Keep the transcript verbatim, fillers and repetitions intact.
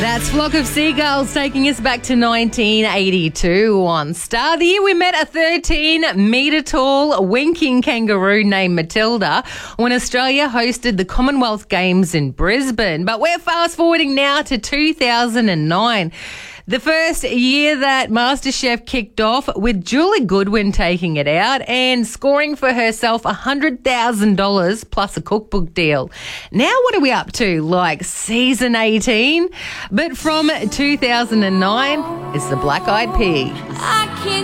That's Flock of Seagulls taking us back to nineteen eighty-two on Star. The year we met a thirteen metre tall winking kangaroo named Matilda when Australia hosted the Commonwealth Games in Brisbane. But we're fast forwarding now to two thousand nine. The first year that MasterChef kicked off with Julie Goodwin taking it out and scoring for herself one hundred thousand dollars plus a cookbook deal. Now what are we up to? Like season eighteen? But from two thousand nine, it's the Black Eyed Peas.